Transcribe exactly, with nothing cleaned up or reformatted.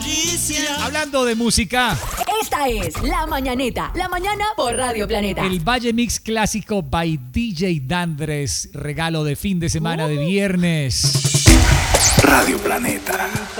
Hablando de música, Esta es La Mañaneta, la mañana por Radio Planeta. el Valle Mix clásico by D J Dandres, regalo de fin de semana de viernes. Radio Planeta.